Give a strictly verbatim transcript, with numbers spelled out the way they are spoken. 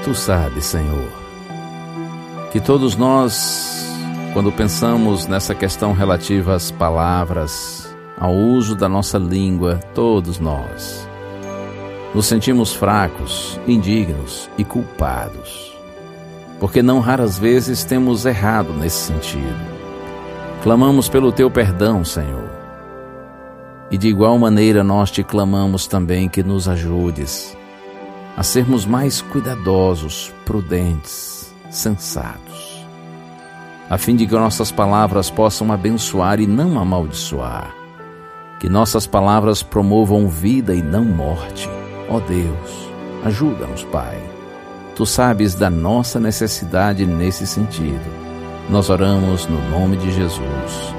Tu sabes, Senhor, que todos nós, quando pensamos nessa questão relativa às palavras, ao uso da nossa língua, todos nós nos sentimos fracos, indignos e culpados, porque não raras vezes temos errado nesse sentido. Clamamos pelo Teu perdão, Senhor, e de igual maneira nós Te clamamos também que nos ajudes a sermos mais cuidadosos, prudentes, sensatos, a fim de que nossas palavras possam abençoar e não amaldiçoar, que nossas palavras promovam vida e não morte. Ó Deus, ajuda-nos, Pai. Tu sabes da nossa necessidade nesse sentido. Nós oramos no nome de Jesus.